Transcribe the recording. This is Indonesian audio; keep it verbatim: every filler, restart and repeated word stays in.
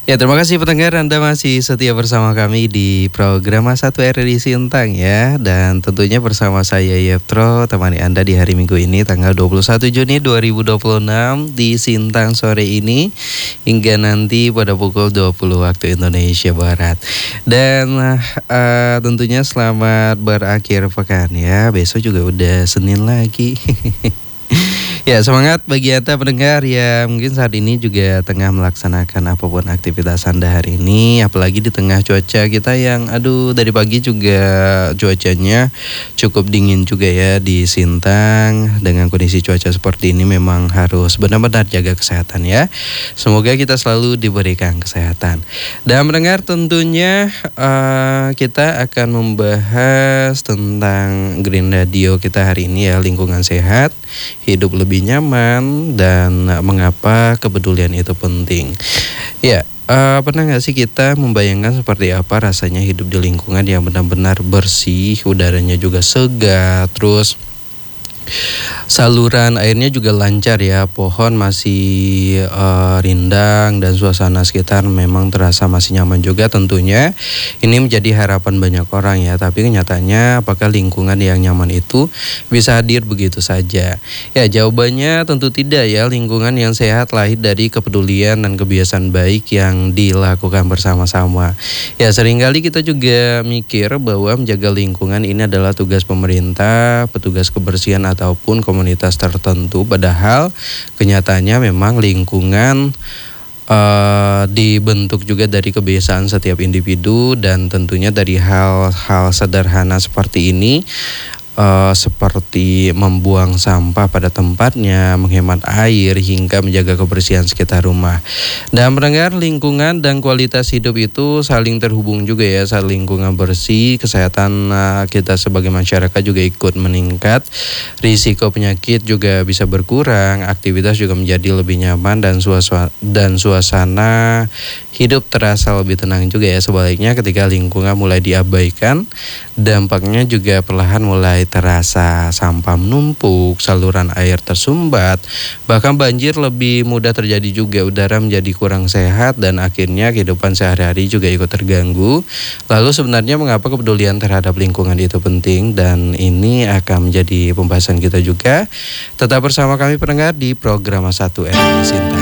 Ya, terima kasih pendengar, Anda masih setia bersama kami di program satu R R I Sintang ya. Dan tentunya bersama saya Yeptro, temani Anda di hari Minggu ini tanggal dua puluh satu Juni dua ribu dua puluh enam di Sintang sore ini hingga nanti pada pukul dua puluh waktu Indonesia Barat. Dan uh, tentunya selamat berakhir pekan ya. Besok juga udah Senin lagi. Ya, semangat bagi Anda pendengar yang mungkin saat ini juga tengah melaksanakan apapun aktivitas Anda hari ini. Apalagi di tengah cuaca kita yang aduh dari pagi juga cuacanya cukup dingin juga ya di Sintang. Dengan kondisi cuaca seperti ini memang harus benar-benar jaga kesehatan ya. Semoga kita selalu diberikan kesehatan. Dan mendengar tentunya uh, kita akan membahas tentang Green Radio kita hari ini ya, lingkungan sehat, hidup lebih lebih nyaman, dan mengapa kepedulian itu penting. Ya, uh, pernah nggak sih kita membayangkan seperti apa rasanya hidup di lingkungan yang benar-benar bersih, udaranya juga segar, terus saluran airnya juga lancar ya, pohon masih uh, rindang, dan suasana sekitar memang terasa masih nyaman juga tentunya. Ini menjadi harapan banyak orang ya, tapi kenyataannya apakah lingkungan yang nyaman itu bisa hadir begitu saja? Ya, jawabannya tentu tidak ya. Lingkungan yang sehat lahir dari kepedulian dan kebiasaan baik yang dilakukan bersama-sama. Ya, seringkali kita juga mikir bahwa menjaga lingkungan ini adalah tugas pemerintah, petugas kebersihan ataupun komunitas tertentu, padahal kenyataannya memang lingkungan uh, dibentuk juga dari kebiasaan setiap individu, dan tentunya dari hal-hal sederhana seperti ini, Uh, seperti membuang sampah pada tempatnya, menghemat air, hingga menjaga kebersihan sekitar rumah. Dan mendengar lingkungan dan kualitas hidup itu saling terhubung juga ya. Saat lingkungan bersih, kesehatan uh, kita sebagai masyarakat juga ikut meningkat, risiko penyakit juga bisa berkurang, aktivitas juga menjadi lebih nyaman, dan suasana, dan suasana hidup terasa lebih tenang juga ya. Sebaliknya ketika lingkungan mulai diabaikan, dampaknya juga perlahan mulai terasa. Sampah menumpuk, saluran air tersumbat, bahkan banjir lebih mudah terjadi juga, udara menjadi kurang sehat, dan akhirnya kehidupan sehari-hari juga ikut terganggu. Lalu sebenarnya mengapa kepedulian terhadap lingkungan itu penting? Dan ini akan menjadi pembahasan kita juga. Tetap bersama kami pendengar di program satu R R I Sintang.